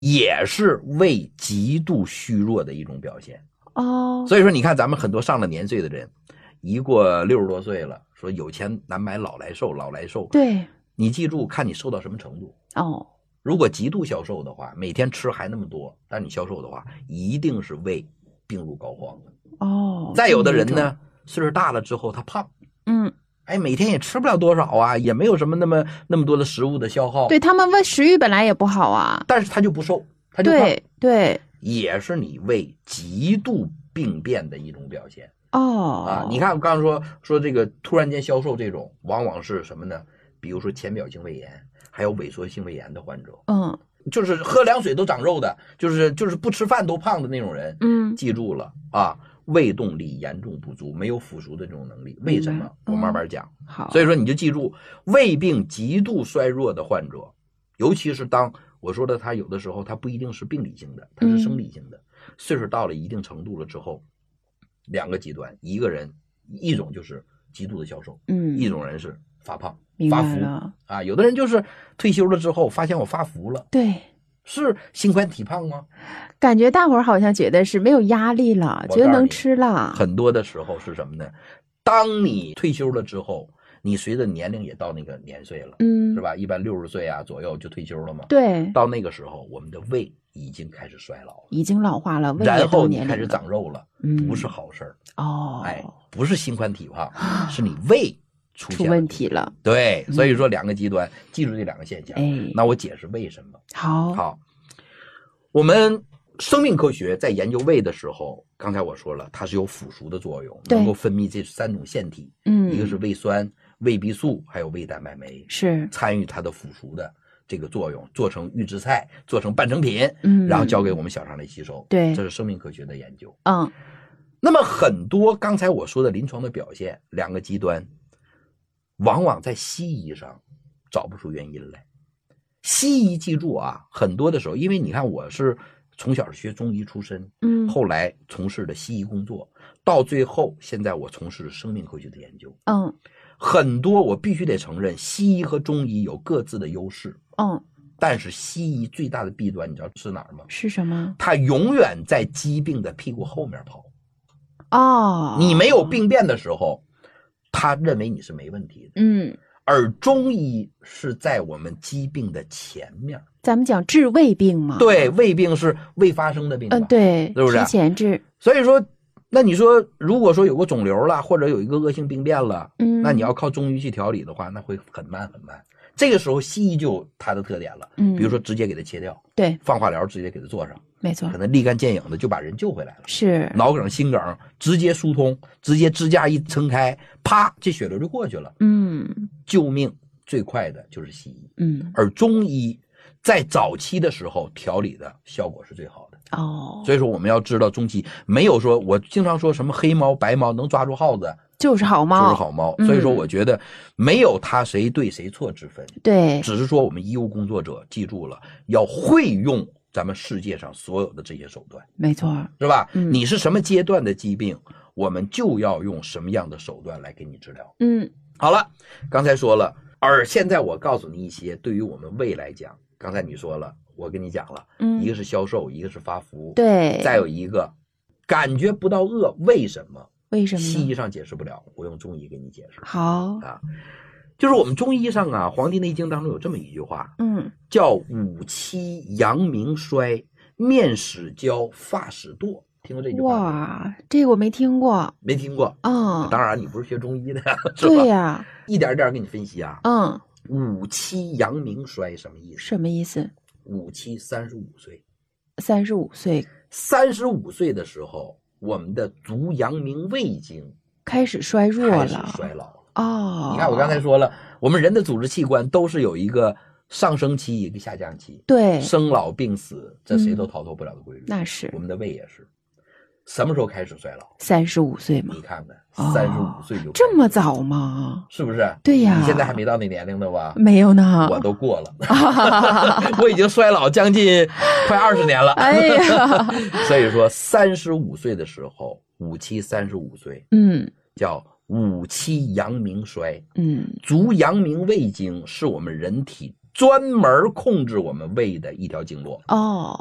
也是胃极度虚弱的一种表现。 哦， 所以说你看咱们很多上了年岁的人，一过60多岁了，说有钱难买老来瘦，老来瘦。 对， 你记住，看你瘦到什么程度。 哦， 如果极度消瘦的话，每天吃还那么多，但你消瘦的话，一定是胃病入膏肓了。 哦， 再有的人呢，岁数大了之后他胖，每天也吃不了多少啊，也没有什么那么多的食物的消耗。 对，他们胃食欲本来也不好啊， 但是他就不瘦，他就胖。 对， 也是你胃极度病变的一种表现。你看我刚刚说这个突然间消瘦这种，往往是什么呢？比如说浅表性胃炎，还有萎缩性胃炎的患者，就是喝凉水都长肉的，就是不吃饭都胖的那种人，记住了啊，胃动力严重不足，没有腐熟的这种能力。为什么？我慢慢讲。 好， 所以说你就记住，胃病极度衰弱的患者，尤其是当我说的他有的时候他不一定是病理性的，他是生理性的，岁数到了一定程度了之后，两个极端，一种就是极度的消瘦，一种人是发胖发福啊。有的人就是退休了之后发现我发福了， 对， 是心宽体胖吗？ 感觉大伙儿好像觉得是没有压力了，觉得能吃了。 很多的时候是什么呢？当你退休了之后，你随着年龄也到那个年岁了，是吧？一般60岁啊左右就退休了嘛。 对， 到那个时候，我们的胃已经开始衰老了， 已经老化了，胃然后你开始长肉了，不是好事儿。不是心宽体胖，是你胃出问题了。 对，所以说两个极端，记住这两个现象。那我解释为什么。好，我们生命科学在研究胃的时候，刚才我说了，它是有腐熟的作用，能够分泌这3种腺体，一个是胃酸、胃壁素，还有胃蛋白酶， 是参与它的腐熟的这个作用，做成预制菜，做成半成品，然后交给我们小肠来吸收。 对， 这是生命科学的研究。那么很多刚才我说的临床的表现，两个极端，往往在西医上找不出原因来。西医记住啊，很多的时候，因为你看我是从小学中医出身，后来从事的西医工作，到最后现在我从事生命科学的研究，很多我必须得承认，西医和中医有各自的优势，但是西医最大的弊端，你知道是哪儿吗？ 是什么？ 它永远在疾病的屁股后面跑。你没有病变的时候，他认为你是没问题的。而中医是在我们疾病的前面。 咱们讲治胃病嘛。 对，胃病是未发生的病吧。 对， 是不是？ 提前治。 所以说，那你说，如果说有个肿瘤了，或者有一个恶性病变了，那你要靠中医去调理的话，那会很慢很慢。这个时候西医就它的特点了，比如说直接给它切掉， 对， 放化疗直接给它做上， 没错， 可能立竿见影的就把人救回来了。 是脑梗、心梗直接疏通，直接支架一撑开，啪，这血流就过去了。救命最快的就是西医。而中医在早期的时候调理的效果是最好的。所以说我们要知道中期没有说，我经常说什么黑猫白猫能抓住耗子就是好猫， 就是好猫。所以说我觉得没有他谁对谁错之分。 对， 只是说我们医务工作者记住了，要会用咱们世界上所有的这些手段。 没错， 是吧？你是什么阶段的疾病，我们就要用什么样的手段来给你治疗。好了，刚才说了，而现在我告诉你一些对于我们胃来讲，刚才你说了，我跟你讲了，一个是消瘦，一个是发福， 对， 再有一个感觉不到饿，为什么？ 为什么？ 西医上解释不了，我用中医给你解释。 好就是我们中医上啊，《黄帝内经》当中有这么一句话，叫五七阳明衰，面始焦，发始堕。听过这句话吗？ 哇，这个我没听过。 没听过当然你不是学中医的呀，是吧？ 对呀， 一点点给你分析啊。五七阳明衰什么意思？ 什么意思？ 五七35岁。 35岁 ，35岁的时候，我们的足阳明胃经开始衰弱了， 开始衰老了。你看我刚才说了，我们人的组织器官都是有一个上升期，一个下降期。 对， 生老病死，这谁都逃脱不了的规律。 那是， 我们的胃也是。什么时候开始衰老 ？35岁吗？ 你看看，35岁就这么早吗？ 是不是？ 对呀， 你现在还没到那年龄的吧？ 没有呢， 我都过了，我已经衰老将近快20年了。 哎呀， 所以说35岁的时候，五七35岁，叫五七阳明衰。足阳明胃经是我们人体专门控制我们胃的一条经络。 哦。